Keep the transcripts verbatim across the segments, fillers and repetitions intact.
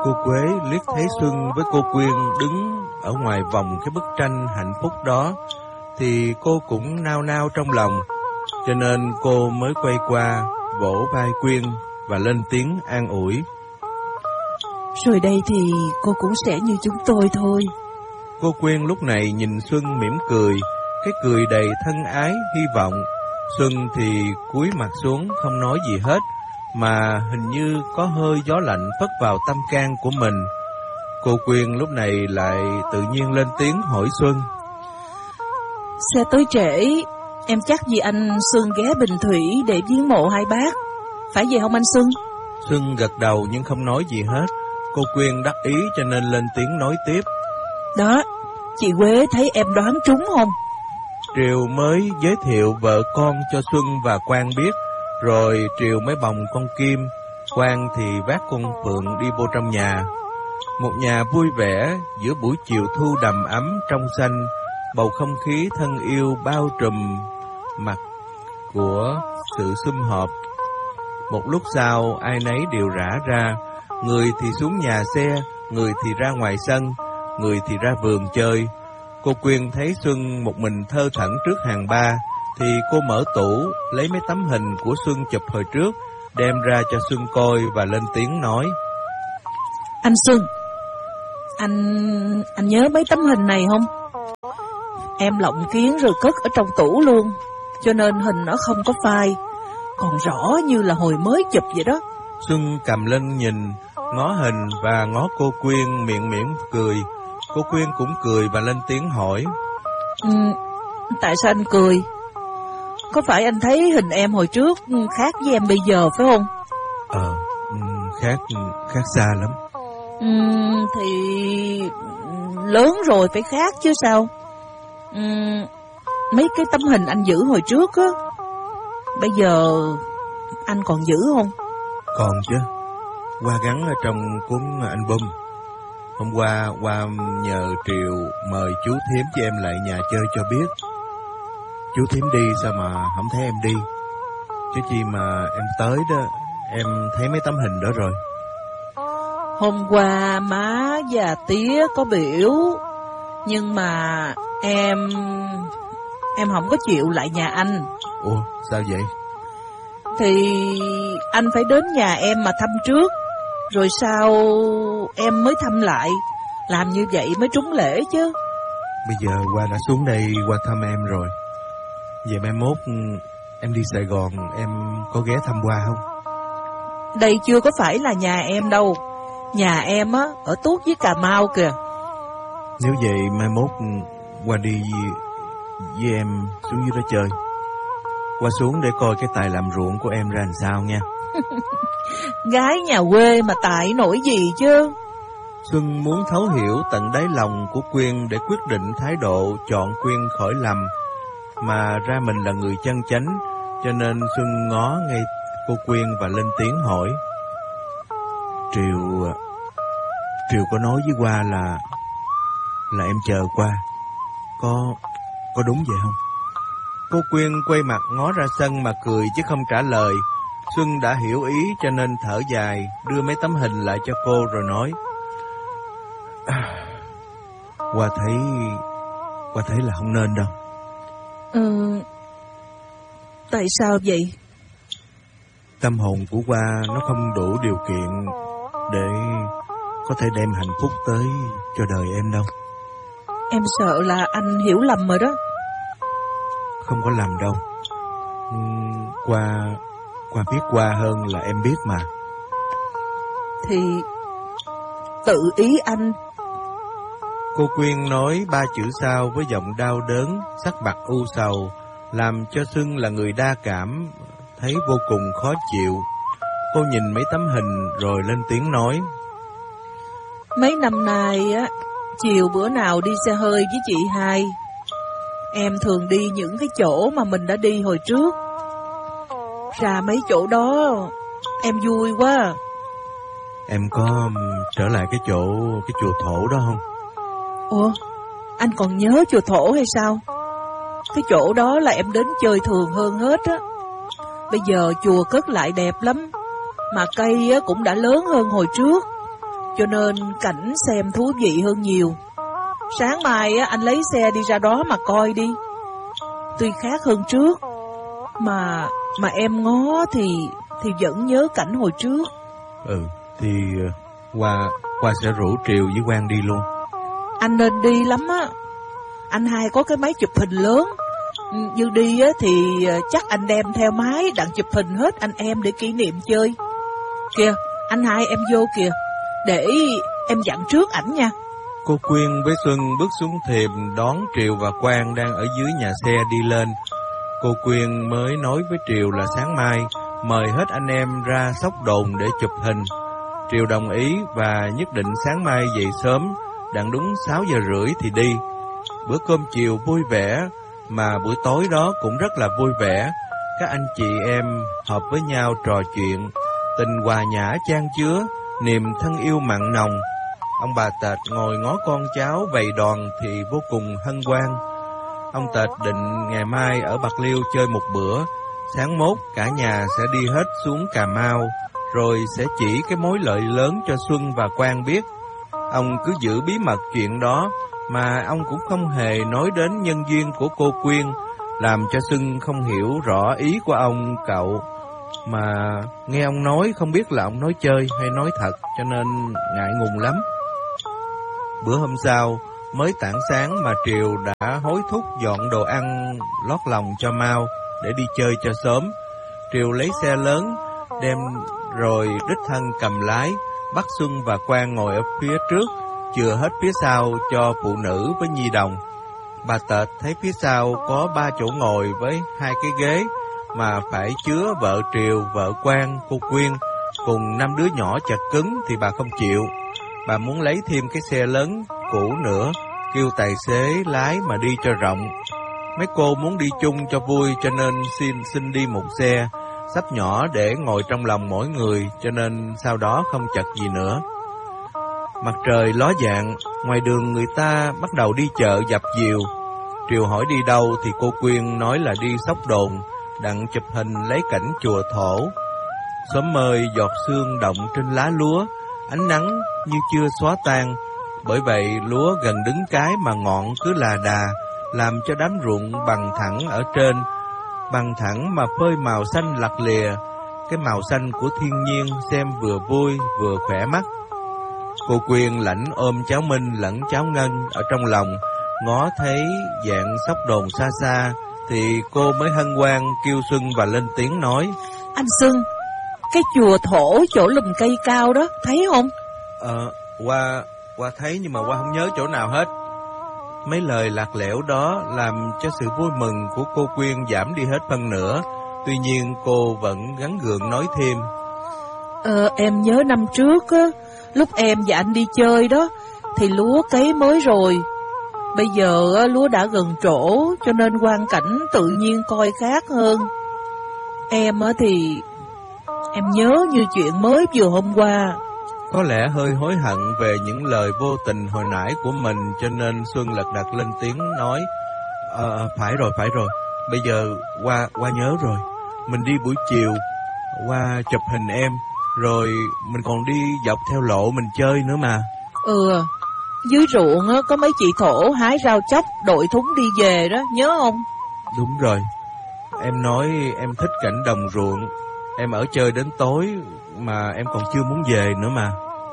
Cô Quế liếc thấy Xuân với cô Quyên đứng ở ngoài vòng cái bức tranh hạnh phúc đó, thì cô cũng nao nao trong lòng, cho nên cô mới quay qua vỗ vai Quyên và lên tiếng an ủi. Rồi đây thì cô cũng sẽ như chúng tôi thôi. Cô Quyên lúc này nhìn Xuân mỉm cười, cái cười đầy thân ái, hy vọng. Xuân thì cúi mặt xuống không nói gì hết, mà hình như có hơi gió lạnh phất vào tâm can của mình. Cô Quyên lúc này lại tự nhiên lên tiếng hỏi Xuân. Xe tới trễ, em chắc gì anh Xuân ghé Bình Thủy để viếng mộ hai bác, phải vậy không anh Xuân? Xuân gật đầu nhưng không nói gì hết. Cô Quyên đắc ý cho nên lên tiếng nói tiếp. Đó, chị Quế thấy em đoán trúng không? Triều mới giới thiệu vợ con cho Xuân và Quang biết, rồi Triều mới bồng con Kim, Quang thì vác con Phượng đi vô trong nhà. Một nhà vui vẻ giữa buổi chiều thu đầm ấm trong xanh, bầu không khí thân yêu bao trùm mặt của sự sum họp. Một lúc sau ai nấy đều rã ra, người thì xuống nhà xe, người thì ra ngoài sân, người thì ra vườn chơi. Cô Quyên thấy Xuân một mình thơ thẩn trước hàng ba, thì cô mở tủ lấy mấy tấm hình của Xuân chụp hồi trước, đem ra cho Xuân coi và lên tiếng nói. Anh Xuân, anh anh nhớ mấy tấm hình này không? Em lộng kiến rồi cất ở trong tủ luôn, cho nên hình nó không có phai, còn rõ như là hồi mới chụp vậy đó. Xuân cầm lên nhìn, ngó hình và ngó cô Quyên miệng mỉm cười. Cô Quyên cũng cười và lên tiếng hỏi. Ừ, tại sao anh cười? Có phải anh thấy hình em hồi trước khác với em bây giờ phải không? Ờ, khác, khác xa lắm. Ừ, thì lớn rồi phải khác chứ sao. Ừ, mấy cái tấm hình anh giữ hồi trước á, bây giờ anh còn giữ không? Còn chứ, qua gắn ở trong cuốn album. Hôm qua, qua nhờ Triều mời chú Thím cho em lại nhà chơi cho biết. Chú Thím đi sao mà không thấy em đi. Chứ chi mà em tới đó, em thấy mấy tấm hình đó rồi. Hôm qua má và tía có biểu, nhưng mà em Em không có chịu lại nhà anh. Ủa sao vậy? Thì anh phải đến nhà em mà thăm trước, rồi sau em mới thăm lại. Làm như vậy mới trúng lễ chứ. Bây giờ qua đã xuống đây qua thăm em rồi. Vậy mai mốt em đi Sài Gòn em có ghé thăm qua không? Đây chưa có phải là nhà em đâu. Nhà em á ở Tuốt với Cà Mau kìa. Nếu vậy mai mốt qua đi với em xuống dưới đó chơi. Qua xuống để coi cái tài làm ruộng của em ra làm sao nha. Gái nhà quê mà tài nổi gì chứ. Xuân muốn thấu hiểu tận đáy lòng của Quyên để quyết định thái độ chọn Quyên khỏi lầm. Mà ra mình là người chân chánh, cho nên Xuân ngó ngay cô Quyên và lên tiếng hỏi. Triều Triều có nói với Qua là Là em chờ Qua, Có Có đúng vậy không? Cô Quyên quay mặt ngó ra sân mà cười chứ không trả lời. Xuân đã hiểu ý cho nên thở dài, đưa mấy tấm hình lại cho cô rồi nói. Qua thấy Qua thấy là không nên đâu. Ừ, tại sao vậy? Tâm hồn của Qua nó không đủ điều kiện để có thể đem hạnh phúc tới cho đời em đâu. Em sợ là anh hiểu lầm rồi đó. Không có lầm đâu. Qua Qua biết Qua hơn là em biết mà. Thì tự ý anh. Cô Quyên nói ba chữ sau với giọng đau đớn, sắc mặt u sầu, làm cho Xuân là người đa cảm thấy vô cùng khó chịu. Cô nhìn mấy tấm hình rồi lên tiếng nói. Mấy năm nay á, chiều bữa nào đi xe hơi với chị hai, em thường đi những cái chỗ mà mình đã đi hồi trước. Ra mấy chỗ đó em vui quá. Em có trở lại cái chỗ Cái chùa Thổ đó không? Ủa, anh còn nhớ chùa Thổ hay sao? Cái chỗ đó là em đến chơi thường hơn hết á. Bây giờ chùa cất lại đẹp lắm, mà cây cũng đã lớn hơn hồi trước. cho nên cảnh xem thú vị hơn nhiều. Sáng mai á, anh lấy xe đi ra đó mà coi đi. Tuy khác hơn trước, mà mà em ngó thì thì vẫn nhớ cảnh hồi trước. Ừ, thì Hoa Hoa sẽ rủ Triều với Quang đi luôn. Anh nên đi lắm á. Anh hai có cái máy chụp hình lớn. Như đi á thì chắc anh đem theo máy đặng chụp hình hết anh em để kỷ niệm chơi. Kìa, anh hai em vô kìa, để em dặn trước ảnh nha. Cô Quyên với Xuân bước xuống thềm đón Triều và Quang đang ở dưới nhà xe đi lên. Cô Quyên mới nói với Triều là sáng mai mời hết anh em ra Sóc Đồn để chụp hình. Triều đồng ý và nhất định sáng mai dậy sớm, đặng đúng sáu giờ rưỡi thì đi. Bữa cơm chiều vui vẻ, mà buổi tối đó cũng rất là vui vẻ. Các anh chị em hợp với nhau trò chuyện, tình hòa nhã chan chứa, niềm thân yêu mặn nồng. Ông bà Tệt ngồi ngó con cháu vầy đòn thì vô cùng hân hoan. Ông Tệt định ngày mai ở Bạc Liêu chơi một bữa, sáng mốt cả nhà sẽ đi hết xuống Cà Mau, rồi sẽ chỉ cái mối lợi lớn cho Xuân và Quang biết. Ông cứ giữ bí mật chuyện đó, mà ông cũng không hề nói đến nhân duyên của cô Quyên, làm cho Xuân không hiểu rõ ý của ông cậu. Mà nghe ông nói không biết là ông nói chơi hay nói thật, cho nên ngại ngùng lắm. Bữa hôm sau, mới tảng sáng mà Triều đã hối thúc dọn đồ ăn lót lòng cho Mau để đi chơi cho sớm. Triều lấy xe lớn đem rồi đích thân cầm lái, bắt Xuân và Quang ngồi ở phía trước, chừa hết phía sau cho phụ nữ với nhi đồng. Bà Tệt thấy phía sau có ba chỗ ngồi với hai cái ghế, mà phải chứa vợ Triều, vợ Quang, cô Quyên cùng năm đứa nhỏ chật cứng thì bà không chịu. Bà muốn lấy thêm cái xe lớn cũ nữa, kêu tài xế lái mà đi cho rộng. Mấy cô muốn đi chung cho vui cho nên xin xin đi một xe, xách nhỏ để ngồi trong lòng mỗi người, cho nên sau đó không chật gì nữa. Mặt trời ló dạng, ngoài đường người ta bắt đầu đi chợ dập dìu. Triều hỏi đi đâu thì cô Quyên nói là đi Sóc Đồn, đặng chụp hình lấy cảnh chùa Thổ. Sớm mời giọt sương động trên lá lúa, ánh nắng như chưa xóa tan. Bởi vậy lúa gần đứng cái mà ngọn cứ là đà, làm cho đám ruộng bằng thẳng ở trên, bằng thẳng mà phơi màu xanh lặt lìa, cái màu xanh của thiên nhiên xem vừa vui vừa khỏe mắt. Cô Quyên lãnh ôm cháu Minh lẫn cháu Ngân ở trong lòng, ngó thấy dạng Sóc Đồn xa xa, thì cô mới hân hoan kêu Xuân và lên tiếng nói: Anh Xuân, cái chùa Thổ chỗ lùm cây cao đó, thấy không? Ờ, qua, qua thấy nhưng mà qua không nhớ chỗ nào hết. Mấy lời lạc lẽo đó làm cho sự vui mừng của cô Quyên giảm đi hết phân nửa. Tuy nhiên cô vẫn gắng gượng nói thêm: Ờ, em nhớ năm trước á, lúc em và anh đi chơi đó, thì lúa cấy mới rồi. Bây giờ á, lúa đã gần trổ, cho nên quang cảnh tự nhiên coi khác hơn. Em á thì em nhớ như chuyện mới vừa hôm qua. Có lẽ hơi hối hận về những lời vô tình hồi nãy của mình, cho nên Xuân lật đật lên tiếng nói: Ờ, phải rồi, phải rồi. Bây giờ qua qua nhớ rồi. Mình đi buổi chiều, qua chụp hình em, rồi mình còn đi dọc theo lộ mình chơi nữa mà. Ừ, dưới ruộng á, có mấy chị Thổ hái rau chóc đội thúng đi về đó, nhớ không? Đúng rồi. Em nói em thích cảnh đồng ruộng. Em ở chơi đến tối mà em còn chưa muốn về nữa mà.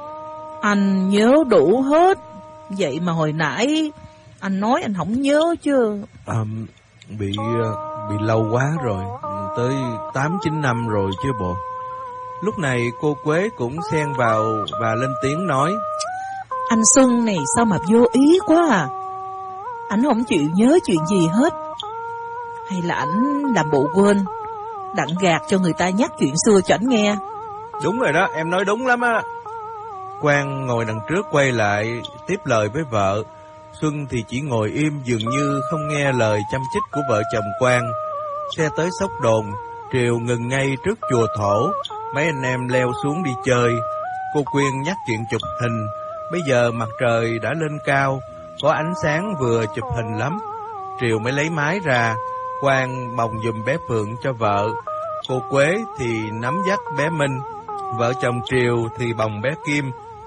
Anh nhớ đủ hết. Vậy mà hồi nãy anh nói anh không nhớ chứ. À, bị bị lâu quá rồi, tới tám chín năm rồi chứ bộ. Lúc này cô Quế cũng xen vào và lên tiếng nói: Anh Xuân này sao mà vô ý quá à. Anh không chịu nhớ chuyện gì hết. Hay là ảnh làm bộ quên, đặng gạt cho người ta nhắc chuyện xưa cho ảnh nghe. Đúng rồi đó, em nói đúng lắm á. Quang ngồi đằng trước quay lại tiếp lời với vợ. Xuân thì chỉ ngồi im, dường như không nghe lời chăm chích của vợ chồng Quang. Xe tới Sóc Đồn, Triều ngừng ngay trước chùa Thổ. Mấy anh em leo xuống đi chơi. Cô Quyên nhắc chuyện chụp hình. Bây giờ mặt trời đã lên cao, có ánh sáng vừa chụp hình lắm. Triều mới lấy máy ra. Quang bồng giùm bé Phượng cho vợ. Cô Quế thì nắm dắt bé Minh. Vợ chồng Triều thì bồng bé Kim.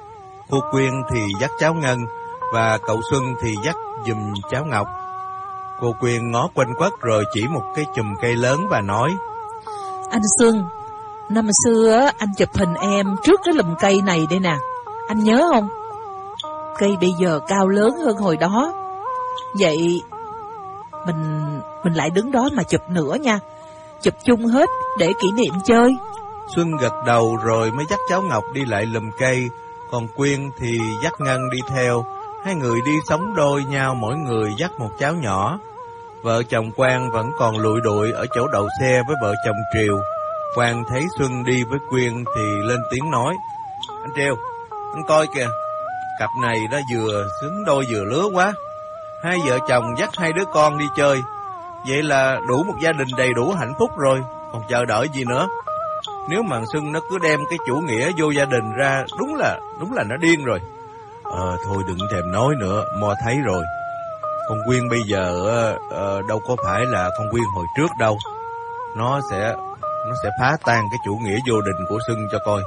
Cô Quyên thì dắt cháu Ngân, và cậu Xuân thì dắt giùm cháu Ngọc. Cô Quyên ngó quanh quất rồi chỉ một cái chùm cây lớn và nói: Anh Xuân, năm xưa anh chụp hình em trước cái lùm cây này đây nè, anh nhớ không? Cây bây giờ cao lớn hơn hồi đó. Vậy mình mình lại đứng đó mà chụp nữa nha, chụp chung hết để kỷ niệm chơi. Xuân gật đầu rồi mới dắt cháu Ngọc đi lại lùm cây, còn Quyên thì dắt Ngân đi theo. Hai người đi sống đôi nhau, mỗi người dắt một cháu nhỏ. Vợ chồng Quang vẫn còn lụi đụi ở chỗ đậu xe với vợ chồng Triều. Quang thấy Xuân đi với Quyên thì lên tiếng nói: Anh Triều, anh coi kìa, cặp này đó vừa xứng đôi vừa lứa quá. Hai vợ chồng dắt hai đứa con đi chơi, vậy là đủ một gia đình đầy đủ hạnh phúc rồi, còn chờ đợi gì nữa. Nếu mà Xuân nó cứ đem cái chủ nghĩa vô gia đình ra, đúng là đúng là nó điên rồi. Ờ thôi đừng thèm nói nữa, Mo thấy rồi. Con Quyên bây giờ uh, đâu có phải là con Quyên hồi trước đâu. Nó sẽ nó sẽ phá tan cái chủ nghĩa vô đình của Xuân cho coi.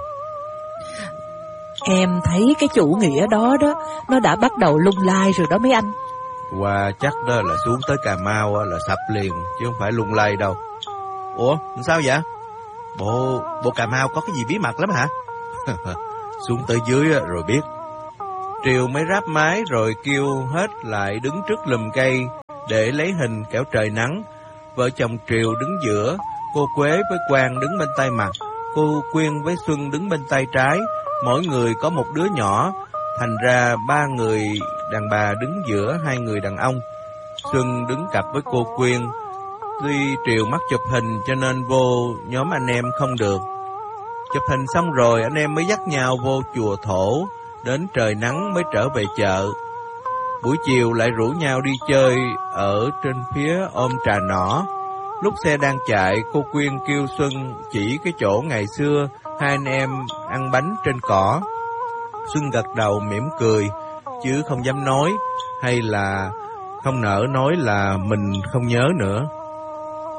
Em thấy cái chủ nghĩa đó đó, nó đã bắt đầu lung lay rồi đó mấy anh. Và chắc đó là xuống tới Cà Mau là sập liền, chứ không phải lung lay đâu. Ủa, sao vậy? Bộ, bộ Cà Mau có cái gì bí mật lắm hả? Xuống tới dưới rồi biết. Triều mới ráp mái rồi kêu hết lại đứng trước lùm cây để lấy hình kẻo trời nắng. Vợ chồng Triều đứng giữa, cô Quế với Quang đứng bên tay mặt, cô Quyên với Xuân đứng bên tay trái. Mỗi người có một đứa nhỏ, thành ra ba người đàn bà đứng giữa hai người đàn ông. Xuân đứng cặp với cô Quyên. Tuy Triều mắc chụp hình cho nên vô nhóm anh em không được. Chụp hình xong rồi anh em mới dắt nhau vô chùa Thổ. Đến trời nắng mới trở về chợ. Buổi chiều lại rủ nhau đi chơi ở trên phía ôm Trà Nỏ. Lúc xe đang chạy, cô Quyên kêu Xuân chỉ cái chỗ ngày xưa hai anh em ăn bánh trên cỏ. Xuân gật đầu mỉm cười, chứ không dám nói, hay là không nỡ nói là mình không nhớ nữa.